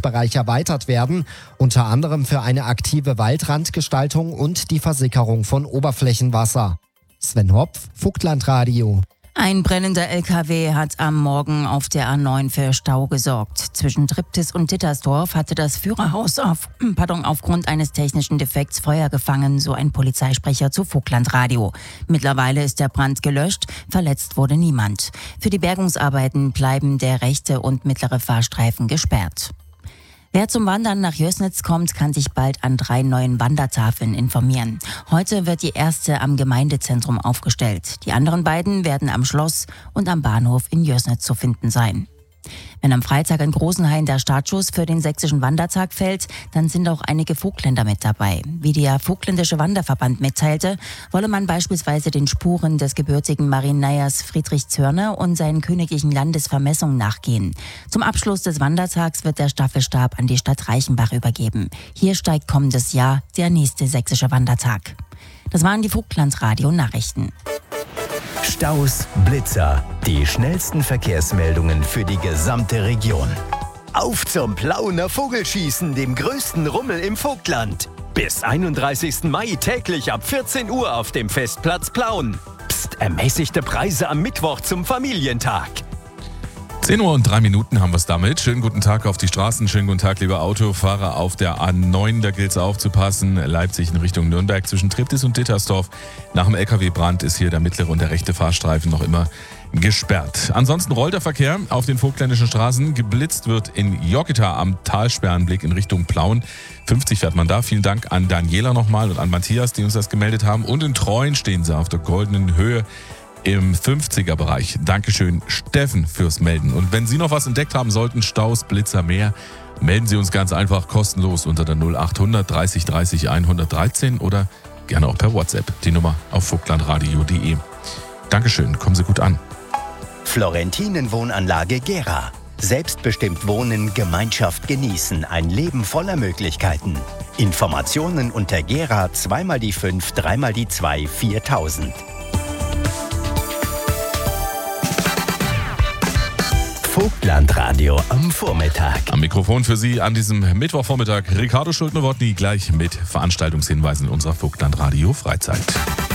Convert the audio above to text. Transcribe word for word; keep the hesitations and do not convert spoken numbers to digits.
Nutzungsbereich erweitert werden, unter anderem für eine aktive Waldrandgestaltung und die Versickerung von Oberflächenwasser. Sven Hopf, Vogtlandradio. Ein brennender L K W hat am Morgen auf der A neun für Stau gesorgt. Zwischen Triptis und Dittersdorf hatte das Führerhaus auf, pardon, aufgrund eines technischen Defekts Feuer gefangen, so ein Polizeisprecher zu Vogtlandradio. Mittlerweile ist der Brand gelöscht, verletzt wurde niemand. Für die Bergungsarbeiten bleiben der rechte und mittlere Fahrstreifen gesperrt. Wer zum Wandern nach Jößnitz kommt, kann sich bald an drei neuen Wandertafeln informieren. Heute wird die erste am Gemeindezentrum aufgestellt. Die anderen beiden werden am Schloss und am Bahnhof in Jößnitz zu finden sein. Wenn am Freitag in Großenhain der Startschuss für den sächsischen Wandertag fällt, dann sind auch einige Vogtländer mit dabei. Wie der Vogtländische Wanderverband mitteilte, wolle man beispielsweise den Spuren des gebürtigen Marineiers Friedrich Zörner und seinen königlichen Landesvermessungen nachgehen. Zum Abschluss des Wandertags wird der Staffelstab an die Stadt Reichenbach übergeben. Hier steigt kommendes Jahr der nächste sächsische Wandertag. Das waren die Vogtlandradio-Nachrichten. Staus, Blitzer, die schnellsten Verkehrsmeldungen für die gesamte Region. Auf zum Plauener Vogelschießen, dem größten Rummel im Vogtland. Bis einunddreißigsten Mai täglich ab vierzehn Uhr auf dem Festplatz Plauen. Psst, ermäßigte Preise am Mittwoch zum Familientag. zehn Uhr und drei Minuten haben wir es damit. Schönen guten Tag auf die Straßen, schönen guten Tag, liebe Autofahrer auf der A neun. Da gilt es aufzupassen. Leipzig in Richtung Nürnberg zwischen Triptis und Dittersdorf. Nach dem L K W-Brand ist hier der mittlere und der rechte Fahrstreifen noch immer gesperrt. Ansonsten rollt der Verkehr auf den vogtländischen Straßen. Geblitzt wird in Joggita am Talsperrenblick in Richtung Plauen. fünfzig fährt man da. Vielen Dank an Daniela nochmal und an Matthias, die uns das gemeldet haben. Und in Treuen stehen sie auf der goldenen Höhe im fünfziger-Bereich. Dankeschön, Steffen, fürs Melden. Und wenn Sie noch was entdeckt haben sollten, Staus, Blitzer, mehr, melden Sie uns ganz einfach kostenlos unter der null achthundert dreißig dreißig hundertdreizehn oder gerne auch per WhatsApp. Die Nummer auf vogtlandradio punkt de. Dankeschön, kommen Sie gut an. Florentinen Wohnanlage Gera. Selbstbestimmt wohnen, Gemeinschaft genießen, ein Leben voller Möglichkeiten. Informationen unter Gera zweimal die fünf, dreimal die zwei, viertausend. Vogtlandradio am Vormittag. Am Mikrofon für Sie an diesem Mittwochvormittag Ricardo Schuldner-Wodny, gleich mit Veranstaltungshinweisen in unserer Vogtlandradio Freizeit.